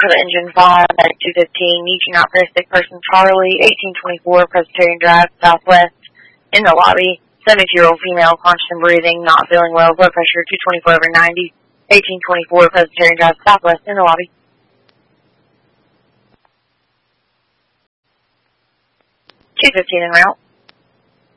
for the engine 5 at 215. You cannot for a sick person. Charlie, 1824 Presbyterian Drive, Southwest, in the lobby. 72-year-old female, conscious and breathing, not feeling well, blood pressure 224/90. 1824 Presbyterian Drive, Southwest, in the lobby. 215 en route.